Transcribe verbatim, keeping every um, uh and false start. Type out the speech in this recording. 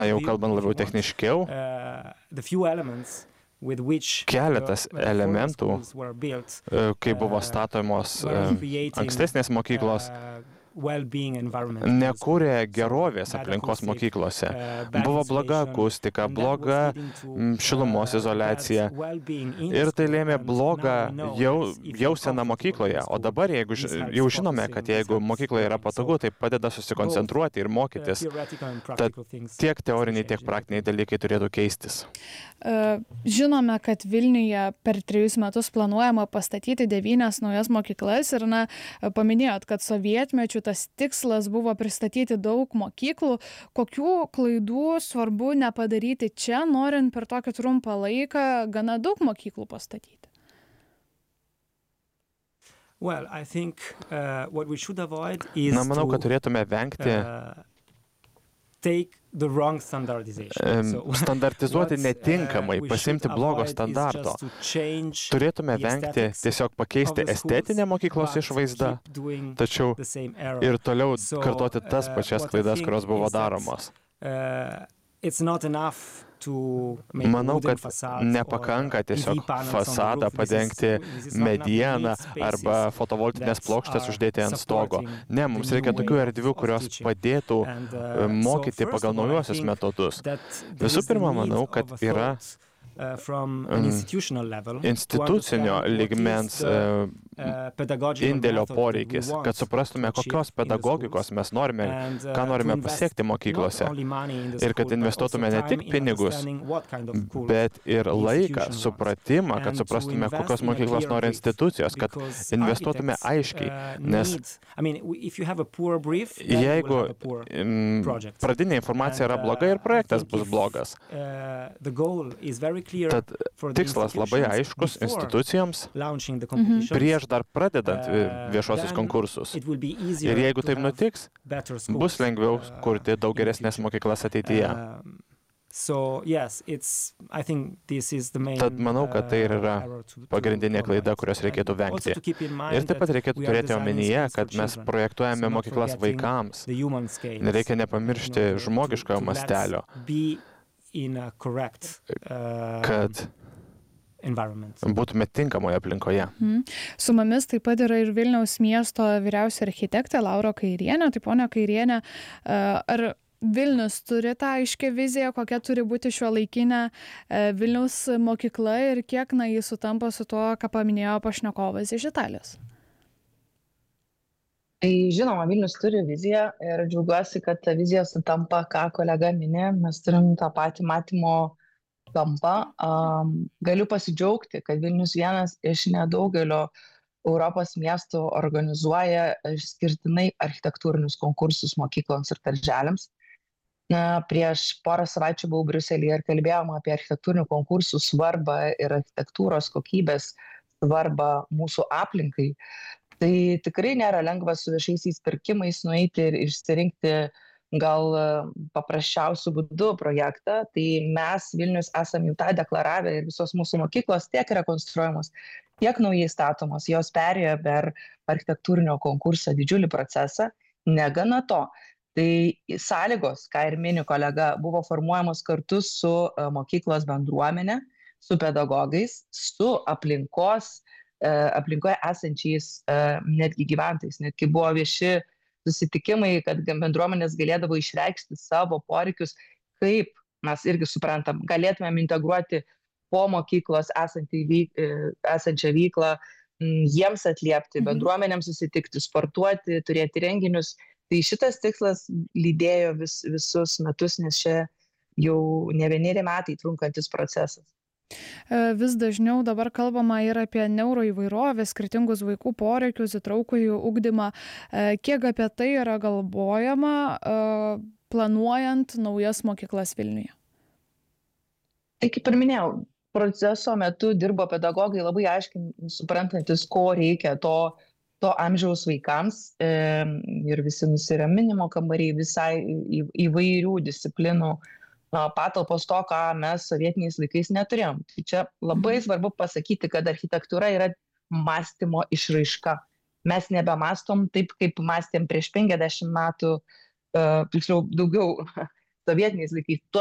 jau kalbant labiau techniškiau, keletas elementų, kai buvo statomos ankstesnės mokyklos, nekūrė gerovės aplinkos mokyklose. Buvo bloga akustika, bloga šilumos izoliacija ir tai lėmė blogą jau, jauseną mokykloje. O dabar jeigu, jau žinome, kad jeigu mokykloje yra patogu, tai padeda susikoncentruoti ir mokytis. Tad tiek teoriniai, tiek praktiniai dalykai turėtų keistis. Žinome, kad Vilniuje per trejus metus planuojama pastatyti devynias naujas mokyklas ir, na, paminėjot, kad sovietmečiu tas tikslas buvo pristatyti daug mokyklų. Kokių klaidų svarbu nepadaryti čia, norint per tokį trumpą laiką gana daug mokyklų pastatyti? Well, I think, uh, what we should avoid is Na, manau, kad to, turėtume vengti uh, take the wrong standardization. So, standartizuoti what, netinkamai, uh, we pasimti should blogo avoid is standarto. just to change Turėtume the vengti aesthetics tiesiog pakeisti of the estetinę schools, mokyklos but išvaizdą, keep doing tačiau the same error. ir toliau So, kartoti tas uh, pačias what I klaidas, think kurios buvo is that, daromos. uh, it's not enough to make Manau, wooden kad facades nepakanka or tiesiog P V panels on the fasadą roof. This is- padengti this is not enough. We medieną need spaces arba fotovoltinės that plokštės are uždėti ant stogo. supporting Ne, mums the reikia new tokių way erdvių, of kurios teaching. padėtų And, e, uh, mokyti so first pagal of all, I naujosius think metodus. that there Visų is the pirma, need manau, of kad a yra thought, uh, from an mm, institutional level to institucinio understand what is lygmens the, e, uh, pedagogical indėlio method that we poreikis, want kad suprastume, to achieve kokios in the pedagogikos schools. mes norime, And, uh, ką norime to invest pasiekti not mokyklose. only money in the Ir kad school, but investuotume also ne time tik in pinigus, understanding what kind of school bet ir the laiką, institution supratimą, wants. kad And to suprastume, invest kokios in a mokyklos clear nori brief, institucijos, kad because investuotume architects, aiškiai, uh, nes need- I mean, if you have a poor brief, then you will jeigu have a poor mm, project. pradinė informacija yra And, bloga uh, ir projektas I think bus if, blogas. uh, the goal is very clear Tad for the tikslas labai institutions aiškus before institucijoms launching the competitions, prieš dar pradedant e, uh, viešuosius then konkursus. it will be easier Ir jeigu to taip have nutiks, better schools, bus lengviau uh, kurti daug in the geresnės future. mokyklas ateityje. Um, So, yes, it's, I think this is the main, Tad manau, kad tai ir yra uh, error to- to pagrindinė klaida, avoid. kurios reikėtų And also vengti. to keep in mind Ir taip pat that reikėtų we are turėti designing omenyje, schools for kad mes children. projektuojame So not mokyklas forgetting vaikams. the human scale. Nereikia nepamiršti In order to- žmogiškojo to let's mastelio, be in a correct, uh, kad environment. būtume tinkamoje aplinkoje. Mhm. Su mumis taip pat yra ir Vilniaus miesto vyriausia architektė Laura Kairienė. Tai ponia Kairienė, uh, ar Vilnius turi tą aiškę viziją, kokia turi būti šiuolaikinė uh, Vilniaus mokykla ir kiek na jis sutampa su tuo, ką paminėjo pašnekovas iš Italijos? Tai žinoma, Vilnius turi viziją ir džiaugiuosi, kad ta vizija sutampa, ką kolega minė. Mes turim tą patį matymo kampą. Um, galiu pasidžiaugti, kad Vilnius vienas iš nedaugelio Europos miestų organizuoja išskirtinai architektūrinius konkursus mokykloms ir darželiams. Na, prieš porą savaičių buvau Briuselyje ir kalbėjom apie architektūrinių konkursų svarbą ir architektūros kokybės svarbą mūsų aplinkai. Tai tikrai nėra lengva su viešaisiais pirkimais nueiti ir išsirinkti gal paprasčiausių būdų projektą. Tai mes Vilnius esam jau tą deklaravę ir visos mūsų mokyklos tiek rekonstruojamos, tiek naujai statomos. Jos perėjo per architektūrinio konkurso didžiulį procesą. Negana to. Tai sąlygos, ką ir mini kolega, buvo formuojamos kartu su mokyklos bendruomenė, su pedagogais, su aplinkos, aplinkoje esančiais netgi gyventojais. Netgi buvo vieši susitikimai, kad bendruomenės galėdavo išreikšti savo poreikius, kaip mes irgi suprantam, galėtumėm integruoti po mokyklos esančią veiklą, jiems atliepti, bendruomenėms susitikti, sportuoti, turėti renginius. Tai šitas tikslas lydėjo vis, visus metus, nes čia jau ne vieneri metai trunkantis procesas. Vis dažniau dabar kalbama ir apie neuroįvairovę, skirtingus vaikų poreikius, įtraukųjų ugdymą. Kiek apie tai yra galvojama, planuojant naujas mokyklas Vilniuje? Tai kaip ir minėjau, proceso metu dirbo pedagogai labai aiškiai suprantantis, ko reikia to to amžiaus vaikams e, ir visi nusiraminimo kambariai, visai į, įvairių disciplinų a, patalpos to, ką mes sovietiniais laikais neturėjom. Tai čia labai svarbu pasakyti, kad architektūra yra mąstymo išraiška. Mes nebemastom taip, kaip mąstėm prieš penkiasdešimt metų, e, tiksliau daugiau, sovietiniais laikais tuo